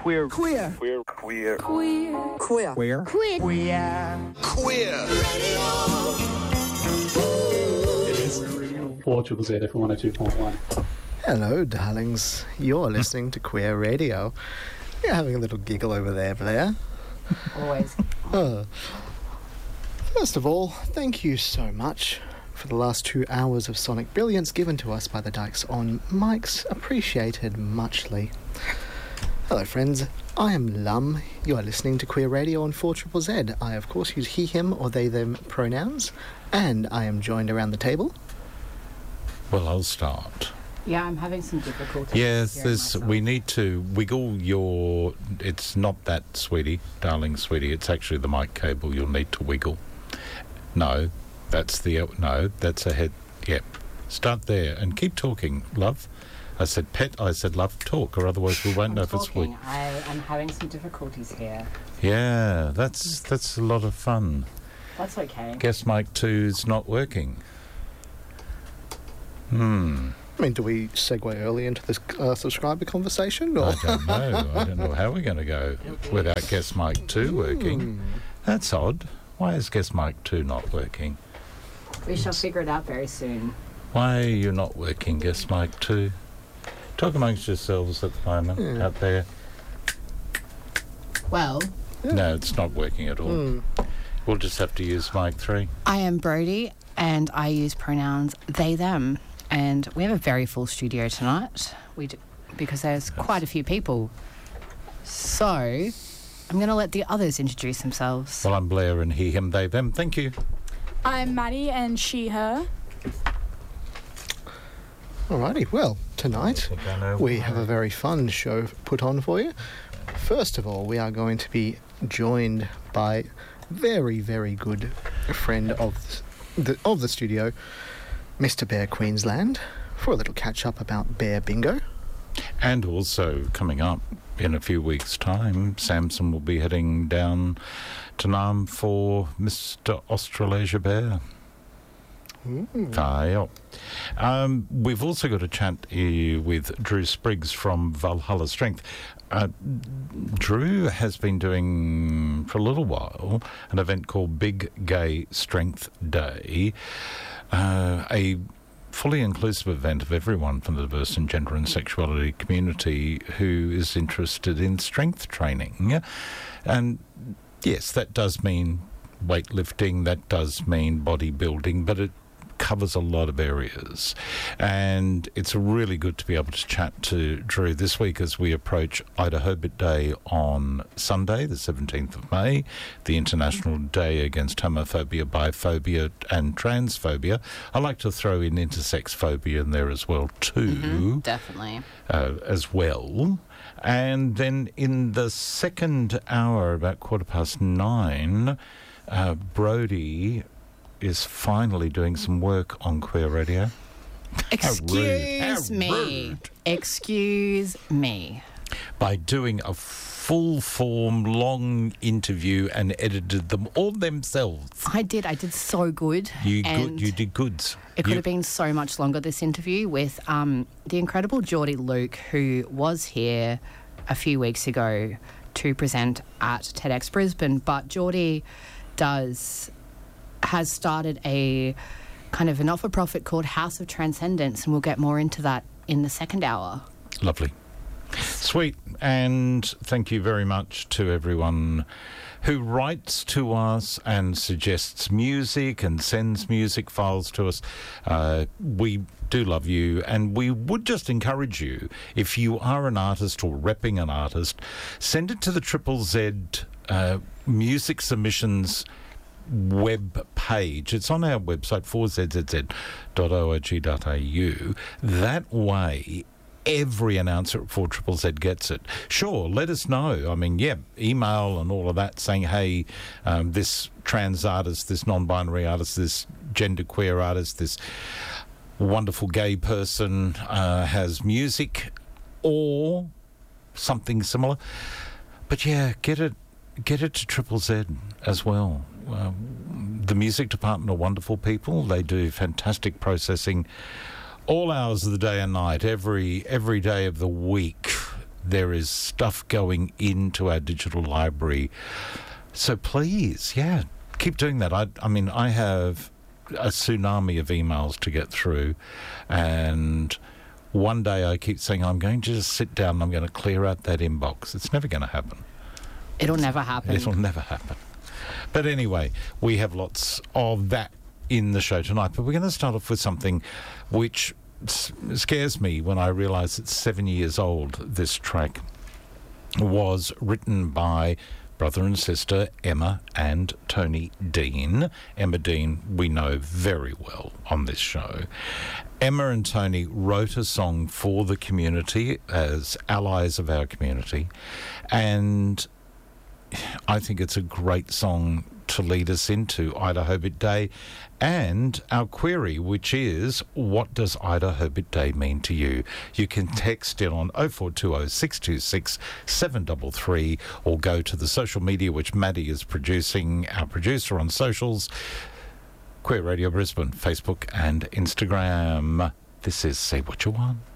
Queer. Queer. Queer. Queer. Queer. Queer. Queer. Queer. Queer. Queer. It is 4ZZZ FM 102.1. Hello, darlings. You're listening to Queer Radio. You're having a little giggle over there, Blair. Always. First of all, thank you so much for the last 2 hours of sonic brilliance given to us by the Dykes on mics. Appreciated muchly. Hello, friends. I am Lum. You are listening to Queer Radio on 4ZZZ. I, of course, use he, him, or they, them pronouns. And I am joined around the table. Well, I'll start. Yeah, I'm having some difficulty. Yes, we need to wiggle your... It's not that, sweetie, darling sweetie. It's actually the mic cable you'll need to wiggle. No, that's the... No, that's a head... Yep. Start there and keep talking, love. I said pet, I said love, talk, or otherwise we won't know if it's weak. I'm having some difficulties here. Yeah, that's a lot of fun. That's okay. Guess mic 2's not working. I mean, do we segue early into this subscriber conversation? Or? I don't know. I don't know how we're going to go without Guess Mic 2 working. That's odd. Why is Guess Mic 2 not working? We shall figure it out very soon. Why are you not working, Guess Mic 2? Talk amongst yourselves at the moment, out there. Well, No, it's not working at all. We'll just have to use Mic 3. I am Brody, and I use pronouns they, them. And we have a very full studio tonight. We do, because there's quite a few people. So, I'm going to let the others introduce themselves. Well, I'm Blair and he, him, they, them. Thank you. I'm Maddie and she, her. Alrighty, well, tonight we have a very fun show put on for you. First of all, we are going to be joined by very, very good friend of the studio, Mr. Bear Queensland, for a little catch-up about Bear Bingo. And also, coming up in a few weeks' time, Samson will be heading down to Naarm for Mr. Australasia Bear. We've also got a chat with Drew Spriggs from Valhalla Strength. Drew has been doing, for a little while, an event called Big Gay Strength Day, a fully inclusive event of everyone from the diverse and gender and sexuality community who is interested in strength training. And yes, that does mean weightlifting, that does mean bodybuilding, but it covers a lot of areas, and it's really good to be able to chat to Drew this week as we approach Ida Herbert Day on Sunday, the 17th of May, the International Day Against Homophobia, Biphobia and Transphobia. I like to throw in intersex phobia in there as well too. Definitely. As well. And then in the second hour, about 9:15, Brody is finally doing some work on Queer Radio. Excuse me. Excuse me. By doing a full-form, long interview and edited them all themselves. I did so good. You did goods. It could have been so much longer, this interview, with the incredible Geordie Luke, who was here a few weeks ago to present at TEDx Brisbane. But Geordie has started a kind of a not-for-profit called House of Transcendence, and we'll get more into that in the second hour. Lovely. Sweet. And thank you very much to everyone who writes to us and suggests music and sends music files to us. We do love you, and we would just encourage you, if you are an artist or repping an artist, send it to the Triple Z music submissions web page. It's on our website, 4zzz.org.au. That way, every announcer at 4ZZZ gets it. Sure, let us know. I mean, email and all of that saying, hey, this trans artist, this non-binary artist, this genderqueer artist, this wonderful gay person has music or something similar. But get it to Triple Z as well. The music department are wonderful people. They do fantastic processing all hours of the day and night, every day of the week. There is stuff going into our digital library. So please, keep doing that. I mean, I have a tsunami of emails to get through, and one day I keep saying, I'm going to just sit down and I'm going to clear out that inbox. It's never going to happen. It'll never happen. It'll never happen. But anyway, we have lots of that in the show tonight, but we're going to start off with something which scares me when I realise it's 7 years old. This track was written by brother and sister Emma and Tony Dean. Emma Dean we know very well on this show. Emma and Tony wrote a song for the community as allies of our community, and I think it's a great song to lead us into Ida Herbert Day and our query, which is, what does Ida Herbert Day mean to you? You can text in on 0420 626 733 or go to the social media which Maddie is producing, our producer on socials, Queer Radio Brisbane, Facebook and Instagram. This is Say What You Want.